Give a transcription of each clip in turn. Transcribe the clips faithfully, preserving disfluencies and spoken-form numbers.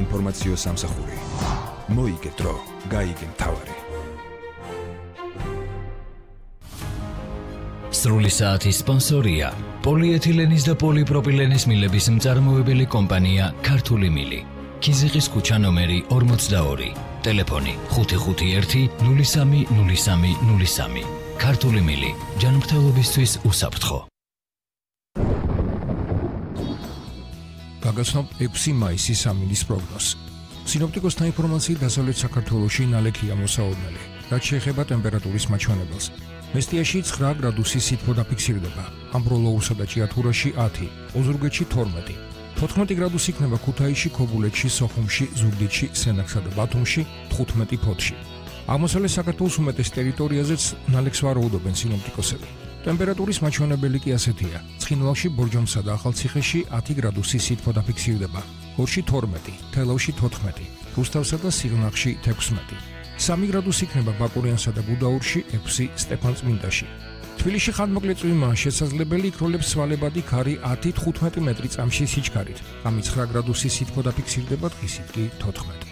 საინფორმაციო სამსახური. მოიგე დრო, გაიგე მთავარი. სრული საათის სპონსორია პოლიეთილენის და პოლიპროპილენის მილების მწარმოებელი კომპანია ქართული მილი. ქიზიყის ქუჩა ნომერი ორმოცდაორი. ტელეფონი ხუთი ხუთი ერთი ნული სამი ნული სამი ნული სამი. ქართული მილი ჯანმრთელობისთვის უსაფრთხო. გაგაცნობ ექვსი მაისის სამინის პროგნოზს. სინოპტიკოსთა ინფორმაციით დასავლეთ საქართველოში ნალექია მოსაოდნელი, რაც შეეხება ტემპერატურის მაჩვენებელს. მესტიაში ცხრა გრადუსი სითბო დაფიქსირდება, ამბროლოურსა და ჭიათურაში ათი, ოზურგეთში თორმეტი. თოთხმეტი გრადუსი იქნება ქუთაისში, ქობულეთში, სოხუმში, ზუგდიდში, სენაკსა და ბათუმში, თხუთმეტი ფოთში. აღმოსავლეთ საქართველოს უმეტეს ტერიტორიაზეც ნალექს ვარაუდობენ სინოპტიკოსები. ტემპერატურის მაჩვენებელი კი ასეთია: ცხინვალში, ბორჯომსა და ახალციხეში ათი გრადუსი სითბო დაფიქსირდება, გორში თორმეტი, თელავში თოთხმეტი, რუსთავსა და სიღნაღში თექვსმეტი. სამი გრადუსი იქნება ბაკურიანსა და გუდაურში, ექვსი სტეფანწმინდაში. თბილისში ხანმოკლე წვიმაა შესაძლებელი, იქროლებს სვალებადი ქარი ათი თხუთმეტი მეტრი წამში სიჩქარით. ამით ცხრა გრადუსი სითბო დაფიქსირდება, დღისით კი თოთხმეტი.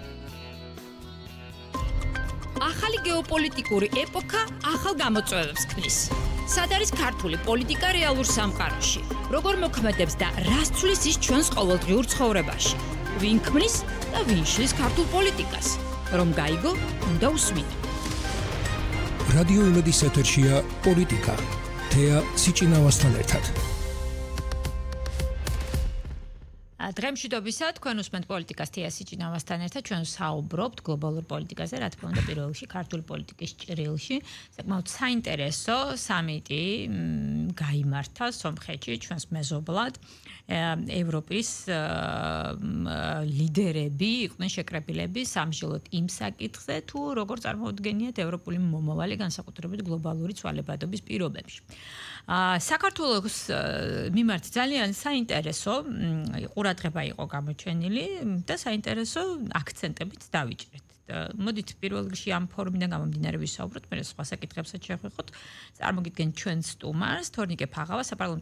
ახალი გეოპოლიტიკური ეპოქა ახალ გამოწვევებს ქმნის. სად არის ქართული პოლიტიკა რეალურ სამყაროში? როგორ მოქმედებს და რას ცვლის ის ჩვენს ყოველდღიურ ცხოვრებაში? ვინ ქმნის და ვინ შლის ქართულ პოლიტიკას? რომ გაიგო, უნდა უსმინო. რადიო იმედის ეთერშია პოლიტიკა. თეა სიჭინავასთან ერთად. დღემშვიდობისა, თქვენ უსმენთ პოლიტიკას თეა სიჭინავასთან ერთად, ჩვენ საუბრობთ გლობალურ პოლიტიკაზე, რა თქმა უნდა, პირველ რიგში ქართული პოლიტიკის ჭრილში. საკმაოდ საინტერესო სამიტი გაიმართა სომხეთში ჩვენს მეზობლად. ევროპის ლიდერები იყვნენ შეკრებილები სამშობლოდ იმ საკითხზე, თუ როგორ წარმოუდგენიათ ევროპული მომავალი განსაკუთრებით გლობალური ცვალებადობის პირობებში. საქართველოს მიმართ ძალიან საინტერესო ყურადღება იყო გამოჩენილი და საინტერესო აქცენტებით დავიჭრეთ. მოდით პირველ რიგში ამ ფორუმიდან გამომდინარე ვისაუბროთ, მე სხვა საკითხებსაც შევხვეხოთ. წარმოგიდგენთ ჩვენ სტუმარს, თორნიკე ფაღავა, საპარლამენტო